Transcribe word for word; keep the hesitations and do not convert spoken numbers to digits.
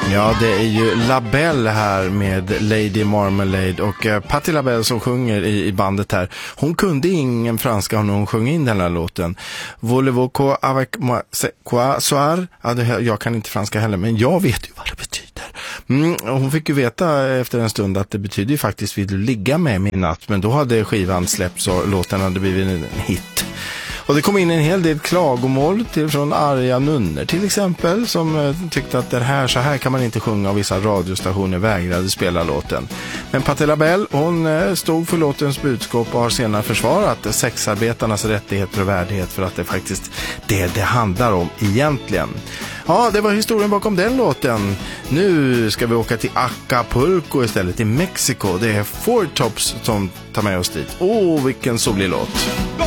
Ja, det är ju LaBelle här med Lady Marmalade och eh, Patti LaBelle som sjunger i, i bandet här. Hon kunde ingen franska när hon sjöng in den här låten. Voulez-vous quoi avec moi quoi soir? Ja, det, jag kan inte franska heller, men jag vet ju vad det betyder. Mm, hon fick ju veta efter en stund att det betyder ju faktiskt vill du ligga med min natt, men då hade skivan släppts och låten hade blivit en hit. Och det kom in en hel del klagomål till, från arga nunnor till exempel, som eh, tyckte att det här, så här kan man inte sjunga, och vissa radiostationer vägrade spela låten. Men Patti LaBelle, hon eh, stod för låtens budskap och har senare försvarat sexarbetarnas rättigheter och värdighet, för att det är faktiskt det det handlar om egentligen. Ja, det var historien bakom den låten. Nu ska vi åka till Acapulco istället, i Mexiko. Det är Four Tops som tar med oss dit. Åh, vilken solig låt.